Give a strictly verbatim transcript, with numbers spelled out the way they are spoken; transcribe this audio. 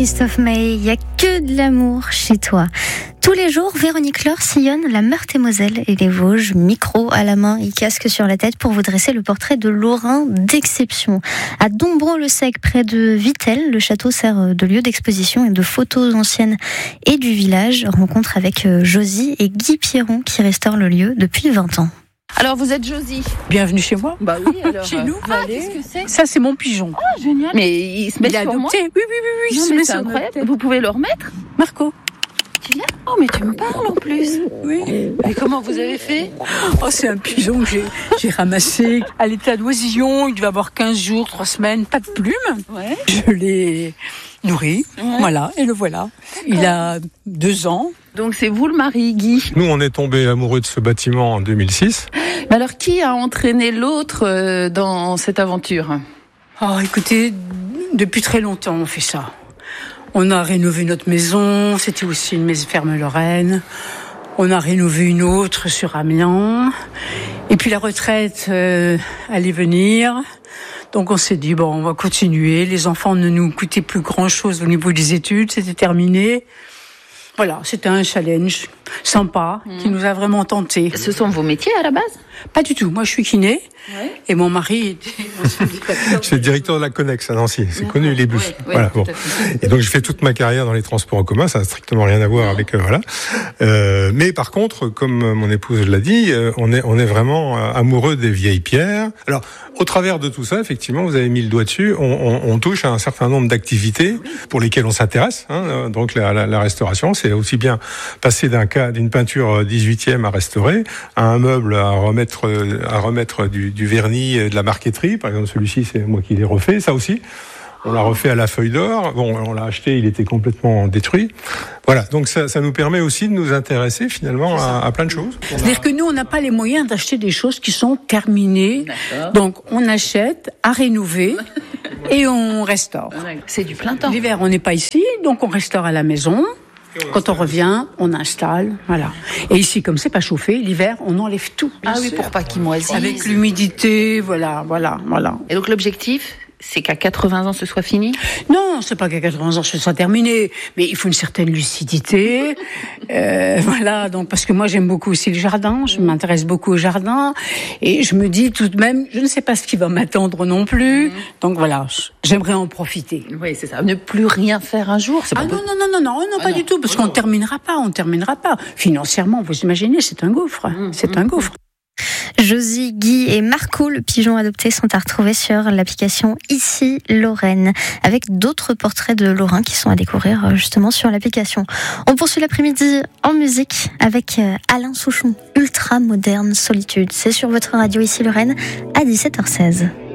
Christophe Maé, il n'y a que de l'amour chez toi. Tous les jours, Véronique Laure sillonne la Meurthe-et-Moselle et les Vosges, micro à la main et casque sur la tête pour vous dresser le portrait de Lorrains d'exception. À Dombreau-le-Sec, près de Vittel, le château sert de lieu d'exposition et de photos anciennes et du village. Rencontre avec Josie et Guy Pierron qui restaurent le lieu depuis vingt ans. Alors vous êtes Josie. Bienvenue chez moi. Bah oui, alors. Chez nous. Ah, qu'est-ce que c'est ? Ça, c'est mon pigeon. Ah, génial. Mais il se met Il est sur moi. adopté. Oui, oui, oui, oui. Non, il se mais met c'est sur incroyable. notre- Vous pouvez le remettre ? Marco. Tu viens ? Oh, mais tu me parles en plus. Oui. Mais comment vous avez fait ? Oh, c'est un pigeon que j'ai, j'ai ramassé à l'état d'oisillon. Il devait avoir quinze jours, trois semaines, pas de plumes. Ouais. Je l'ai nourri. Ouais. Voilà. Et le voilà. Il a deux ans. Donc c'est vous le mari, Guy. Nous, on est tombés amoureux de ce bâtiment en deux mille six. Mais alors qui a entraîné l'autre euh, dans cette aventure ? Oh, écoutez, depuis très longtemps, on fait ça. On a rénové notre maison. C'était aussi une maison ferme Lorraine. On a rénové une autre sur Amiens. Et puis la retraite euh, allait venir. Donc on s'est dit, bon, on va continuer. Les enfants ne nous coûtaient plus grand-chose au niveau des études. C'était terminé. Voilà, c'était un challenge sympa qui nous a vraiment tentés. Ce sont vos métiers à la base ? Pas du tout. Moi, je suis kiné. Ouais. Et mon mari était... Je suis le directeur de la Connex à Nancy. C'est D'accord. connu, les bus. Ouais, ouais, voilà, tout bon. à fait. Et donc, j'ai fait toute ma carrière dans les transports en commun. Ça n'a strictement rien à voir avec, euh, voilà. Euh, mais par contre, comme mon épouse l'a dit, euh, on est, on est vraiment euh, amoureux des vieilles pierres. Alors, au travers de tout ça, effectivement, vous avez mis le doigt dessus. On, on, on touche à un certain nombre d'activités pour lesquelles on s'intéresse. Hein. Donc, la, la, la restauration, c'est aussi bien passer d'un cas, d'une peinture dix-huitième à restaurer, à un meuble à remettre, à remettre du, du vernis et de la marqueterie. Par exemple, celui-ci, c'est moi qui l'ai refait. Ça aussi, on l'a refait à la feuille d'or. Bon, on l'a acheté, il était complètement détruit. Voilà, donc ça, ça nous permet aussi de nous intéresser finalement à, à plein de choses. C'est-à-dire que nous, on n'a pas les moyens d'acheter des choses qui sont terminées. D'accord. Donc, on achète à rénover et on restaure. C'est du plein temps. L'hiver, on n'est pas ici, donc on restaure à la maison. Quand on revient, on installe, voilà. Et ici, comme c'est pas chauffé, l'hiver, on enlève tout. Ah oui, pour pas qu'il moisisse. Avec l'humidité, voilà, voilà, voilà. Et donc l'objectif, c'est qu'à quatre-vingts ans, ce soit fini ? Non, c'est pas qu'à quatre-vingts ans, ce soit terminé, mais il faut une certaine lucidité, euh, voilà. Donc parce que moi j'aime beaucoup aussi le jardin, je m'intéresse beaucoup au jardin, et je me dis tout de même, je ne sais pas ce qui va m'attendre non plus. Mmh. Donc voilà, j'aimerais en profiter. Oui, c'est ça. Ne plus rien faire un jour, c'est pas Ah non, peu- non, non, non, non, non, Ah pas non. du tout, parce Oh qu'on non. ne terminera pas, on ne terminera pas. Financièrement, vous imaginez, c'est un gouffre, Mmh, c'est mmh, un gouffre. Josie, Guy et Marco, le pigeon adopté, sont à retrouver sur l'application Ici Lorraine, avec d'autres portraits de Lorrains qui sont à découvrir justement sur l'application. On poursuit l'après-midi en musique avec Alain Souchon, Ultra Moderne Solitude. C'est sur votre radio Ici Lorraine à dix-sept heures seize.